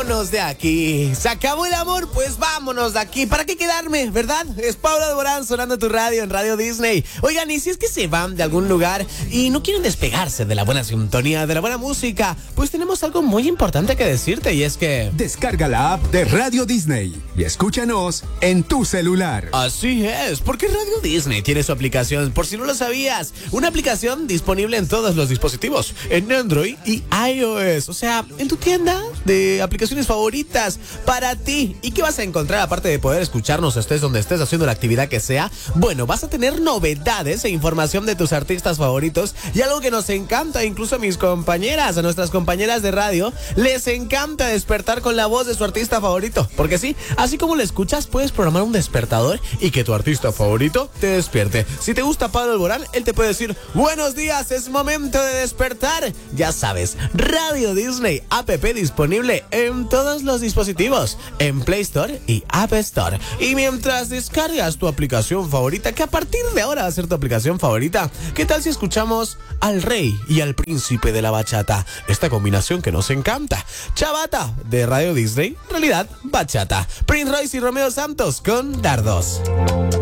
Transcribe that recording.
vámonos de aquí. Se acabó el amor, pues vámonos de aquí. ¿Para qué quedarme, verdad? Es Paula Alborán sonando tu radio en Radio Disney. Oigan, y si es que se van de algún lugar y no quieren despegarse de la buena sintonía, de la buena música, pues tenemos algo muy importante que decirte, y es que... descarga la app de Radio Disney y escúchanos en tu celular. Así es, porque Radio Disney tiene su aplicación, por si no lo sabías. Una aplicación disponible en todos los dispositivos, en Android y iOS. O sea, en tu tienda de aplicaciones favoritas para ti. ¿Y qué vas a encontrar aparte de poder escucharnos estés donde estés haciendo la actividad que sea? Bueno, vas a tener novedades e información de tus artistas favoritos, y algo que nos encanta, incluso a mis compañeras, a nuestras compañeras de radio, les encanta despertar con la voz de su artista favorito. Porque sí, así como lo escuchas, puedes programar un despertador y que tu artista favorito te despierte. Si te gusta Pablo Alborán, él te puede decir: buenos días, es momento de despertar. Ya sabes, Radio Disney app disponible en todos los dispositivos, en Play Store y App Store. Y mientras descargas tu aplicación favorita, que a partir de ahora va a ser tu aplicación favorita, ¿qué tal si escuchamos al rey y al príncipe de la bachata? Esta combinación que nos encanta. Chavata de Radio Disney, en realidad bachata. Prince Royce y Romeo Santos con Dardos.